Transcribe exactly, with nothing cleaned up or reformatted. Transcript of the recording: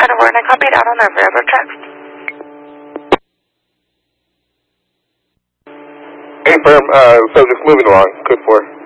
Center Warren, I copied out on that railroad tracks. Hey, firm, uh, so just moving along, code four.